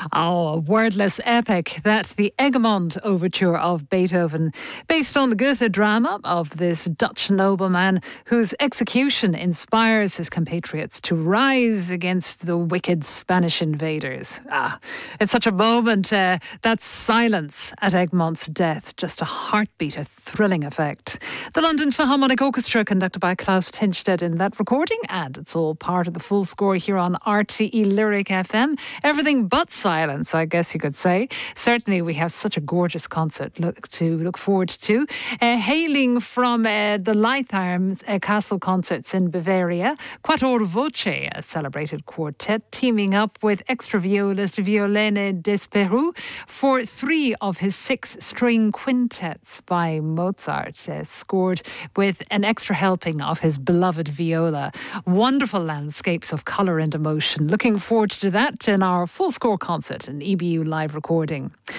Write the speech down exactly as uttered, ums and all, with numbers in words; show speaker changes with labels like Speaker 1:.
Speaker 1: Oh, a wordless epic. That's the Egmont Overture of Beethoven, based on the Goethe drama of this Dutch nobleman whose execution inspires his compatriots to rise against the wicked Spanish invaders. Ah, it's such a moment, uh, that silence at Egmont's death, just a heartbeat, a thrilling effect. The London Philharmonic Orchestra, conducted by Klaus Tinstedt in that recording, and it's all part of the full score here on R T E Lyric F M. Everything but silence, I guess you could say. Certainly, we have such a gorgeous concert look to look forward to. Uh, hailing from uh, the Leitharm uh, Castle concerts in Bavaria, Quattro Voce, a celebrated quartet, teaming up with extra violist Violene Desperoux for three of his six string quintets by Mozart, uh, scored with an extra helping of his beloved viola. Wonderful landscapes of colour and emotion. Looking forward to that in our full score concert, an E B U live recording.